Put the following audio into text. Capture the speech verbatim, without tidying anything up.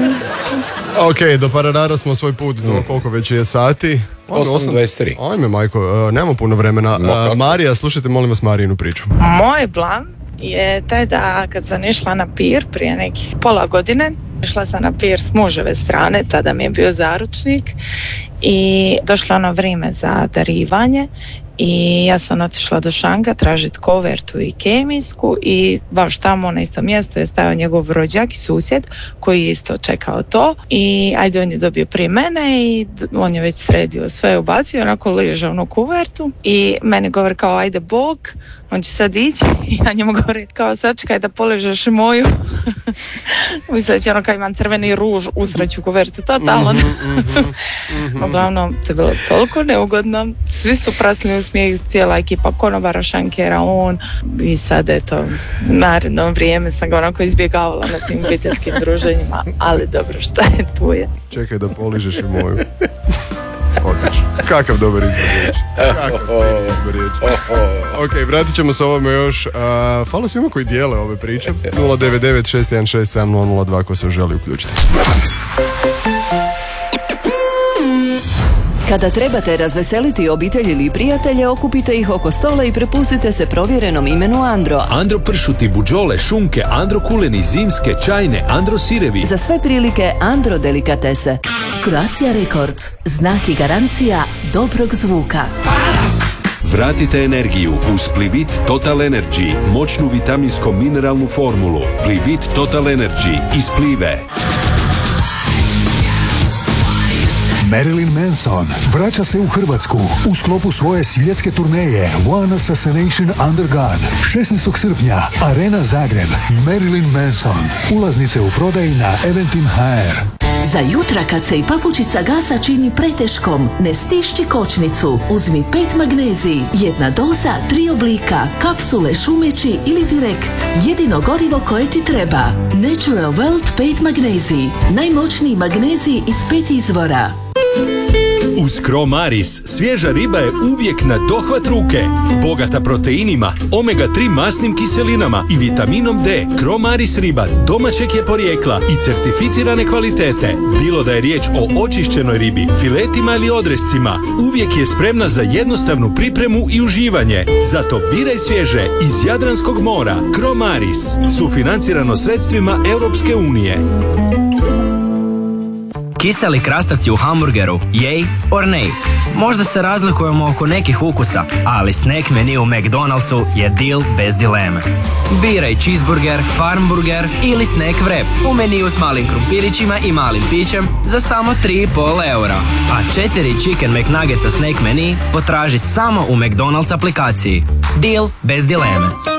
Ok, do Paranara smo svoj put do koliko već je sati. osam dvadeset tri. Ajme, majko, uh, nemamo puno vremena. Uh, Marija, slušajte, molim vas, Marijinu priču. Moj plan je taj da kad sam išla na pir prije nekih pola godine, išla sam na pir s muževe strane, tada mi je bio zaručnik i došlo ono vrijeme za darivanje i ja sam otišla do šanka tražiti kovertu i kemijsku i baš tamo na isto mjesto je stajao njegov rođak i susjed koji je isto čekao to i ajde on je dobio prije mene i on je već sredio sve, ubacio, onako liže onu kuvertu i meni govori kao ajde Bog, on će sad ići i ja njemu govorim kao sačekaj da poližeš moju. Misleći ono kao imam crveni ruž, usreću kuvertu, totalno. Mm-hmm, mm-hmm. Uglavnom, to je bilo toliko neugodno. Svi su prasli u smijeh, cijela ekipa konobara, šankera, on. I sad, eto, naredno vrijeme sam ga onako izbjegavala na svim obiteljskim druženjima, ali dobro, šta je tu je. Čekaj da poližeš i moju. Odlično. Kakav dobar izbor riječi. Kakav fini izbor riječi. Ok, vratit ćemo se ovome još. Uh, hvala svima koji dijele ove priče. nula devet devet šest jedan šest sedam nula nula dva ko se želi uključiti. Kada trebate razveseliti obitelj ili prijatelje, okupite ih oko stola i prepustite se provjerenom imenu Andro. Andro pršuti, buđole, šunke, Andro kuleni, zimske, čajne, Andro sirevi. Za sve prilike Andro delikatese. Croatia Records, znak i garancija dobrog zvuka. Vratite energiju uz Plivit Total Energy, moćnu vitaminsko-mineralnu formulu. Plivit Total Energy iz Plive. Marilyn Manson vraća se u Hrvatsku u sklopu svoje svjetske turneje One Assassination Under God. šesnaestog srpnja, Arena Zagreb. Marilyn Manson. Ulaznice u prodaji na Eventim точка hr. Za jutra kad se i papučica gasa čini preteškom, ne stišći kočnicu. Uzmi pet magnezij, jedna doza, tri oblika, kapsule, šumeći ili direkt. Jedino gorivo koje ti treba. Natural World pet magnezij. Najmoćniji magnezij iz pet izvora. Uz Cromaris svježa riba je uvijek na dohvat ruke. Bogata proteinima, omega tri masnim kiselinama i vitaminom D. Cromaris riba domaćeg je porijekla i certificirane kvalitete. Bilo da je riječ o očišćenoj ribi, filetima ili odrescima, uvijek je spremna za jednostavnu pripremu i uživanje. Zato biraj svježe iz Jadranskog mora. Cromaris, sufinancirano sredstvima Europske unije. Kiseli krastavci u hamburgeru, yay or nay? Možda se razlikujemo oko nekih ukusa, ali snack menu u McDonald'su je deal bez dileme. Biraj cheeseburger, farmburger ili snack wrap u meniju s malim krumpirićima i malim pićem za samo tri i pol eura. A četiri chicken McNuggetsa snack menu potraži samo u McDonald's aplikaciji. Deal bez dileme.